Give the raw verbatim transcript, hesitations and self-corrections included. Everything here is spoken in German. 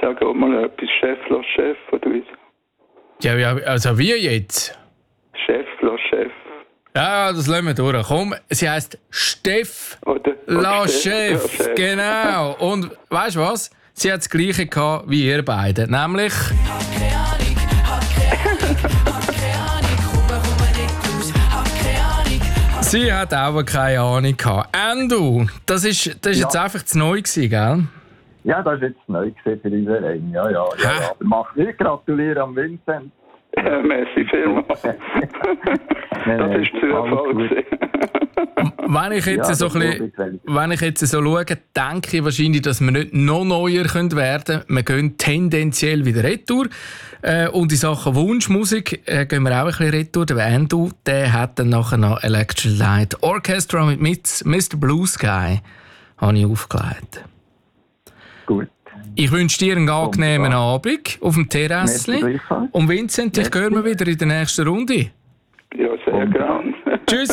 sag auch mal etwas, Chef, los Chef, oder wie? Ja, ja, also wie jetzt? Chef, los Chef. Ja, das lassen wir durch. Komm, sie heisst Steff Oder, La oder Chef. Chef, ja, Chef. Genau. Und weißt du was? Sie hat das Gleiche gehabt wie ihr beide. Nämlich. Sie hat auch keine Ahnung gehabt. Endo, das ist, das ist Ja. jetzt einfach zu neu gewesen, gell? Ja, das ist jetzt neu gewesen für unseren Verein. Ja, ja, ja. Hä? ja. Aber mach nicht gratulieren am Vincent. Ja, merci vielmals. Nein, Das nein, ist Zufall alles gut. gewesen. Wenn ich jetzt, Ja, so, das ein muss bisschen, ich sagen. wenn ich jetzt so schaue, denke ich wahrscheinlich, dass wir nicht noch neuer können werden können. Wir gehen tendenziell wieder retour. Äh, und in Sachen Wunschmusik äh, gehen wir auch ein bisschen retour. Der Endo, der hat dann nachher noch Electric Light Orchestra mit Mister Blue Sky habe ich aufgelegt. Gut. Ich wünsche dir einen angenehmen Wunderbar. Abend auf dem Merci Terrassli. gleichfalls. Und Vincent, dich Merci. hören wir wieder in der nächsten Runde. Ja, sehr Wunderbar. gern. Tschüss.